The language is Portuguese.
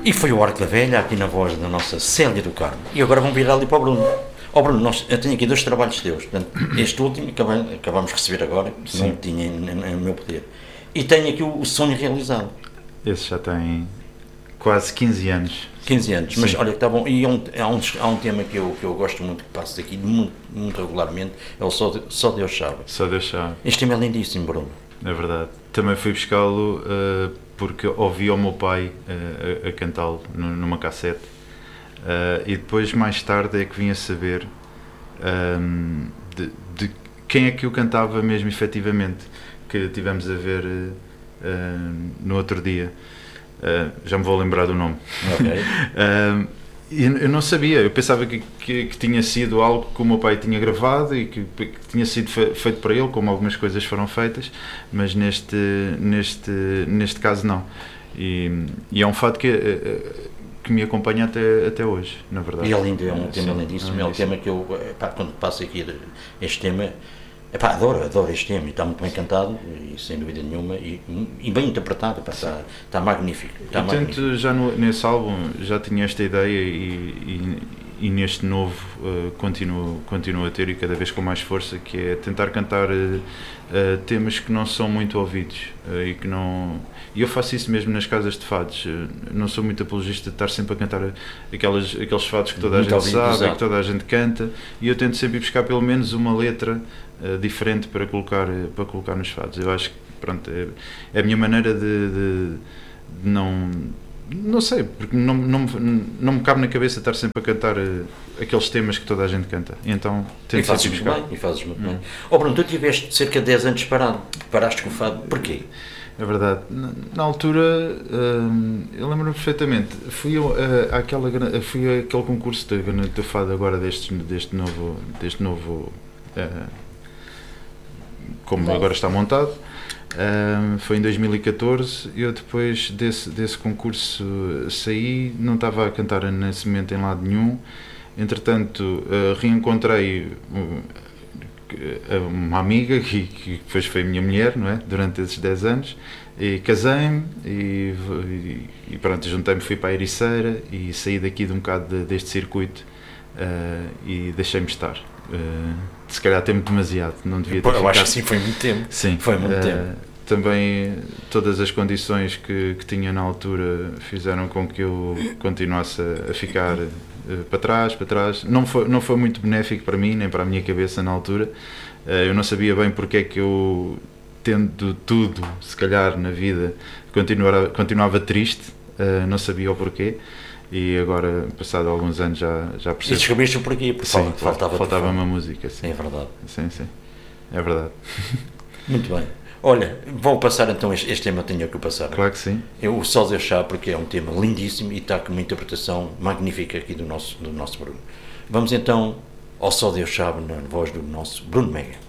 E foi o Arco da Velha, aqui na voz da nossa Célia do Carmo. E agora vamos virar ali para o Bruno. Ó Bruno, eu tenho aqui 2 trabalhos teus. Portanto, este último acabamos de receber agora, que não tinha no meu poder. E tenho aqui o Sonho Realizado. Esse já tem quase 15 anos. 15 anos, Sim. mas olha que está bom. E há um tema que eu gosto muito, que passo aqui muito regularmente, é o Só Deus Sabe. Só Deus sabe. Este tema é lindíssimo, Bruno. É verdade. Também fui buscá-lo porque ouvi o meu pai a cantá-lo numa cassete. E depois, mais tarde, é que vim a saber de quem é que o cantava mesmo, efetivamente, que tivemos a ver no outro dia. Já me vou lembrar do nome. Ok. Eu não sabia, eu pensava que tinha sido algo que o meu pai tinha gravado e que tinha sido feito para ele, como algumas coisas foram feitas, mas neste caso não. E é um fato que me acompanha até hoje, na verdade. E é lindo, é um tema lindíssimo, é um tema que eu, quando passo aqui este tema, adoro este tema, e está muito bem cantado, e sem dúvida nenhuma, e bem interpretado, está magnífico. Portanto, já nesse álbum já tinha esta ideia e neste novo continuo a ter, e cada vez com mais força, que é tentar cantar temas que não são muito ouvidos, e eu faço isso mesmo nas casas de fados. Não sou muito apologista de estar sempre a cantar aqueles fados que toda a gente sabe, que toda a gente canta, e eu tento sempre ir buscar pelo menos uma letra diferente para colocar nos fados. Eu acho que, pronto, é a minha maneira de não sei, porque não me cabe na cabeça estar sempre a cantar aqueles temas que toda a gente canta. Então tento sempre buscar. E fazes muito bem. Bruno, tu tiveste cerca de 10 anos parado, paraste com o fado, porquê? É verdade. Na altura, eu lembro-me perfeitamente, fui àquele concurso de fado agora deste novo como agora está montado. Foi em 2014. Eu depois desse concurso saí, não estava a cantar nesse momento em lado nenhum. Entretanto, reencontrei uma amiga que depois foi a minha mulher, não é? Durante esses 10 anos, e casei-me e pronto, juntei-me, fui para a Ericeira e saí daqui de um bocado deste circuito e deixei-me estar. Se calhar tempo demasiado, não devia ter ficado. Eu acho que sim, foi muito tempo. Sim, foi muito tempo. Também todas as condições que tinha na altura fizeram com que eu continuasse a ficar para trás. Não foi muito benéfico para mim, nem para a minha cabeça na altura. Eu não sabia bem porque é que eu, tendo tudo, se calhar, na vida, continuava triste. Não sabia o porquê. E agora, passado alguns anos, já percebi. E descobriste o porquê? Porque sim, faltava uma música. Sim. É verdade. Sim, é verdade. Muito bem. Olha, vou passar então este tema, tenho que passar. Claro que sim. O Só Deus Sabe, porque é um tema lindíssimo e está com uma interpretação magnífica aqui do nosso Bruno. Vamos então ao Só Deus Sabe, na voz do nosso Bruno Mega.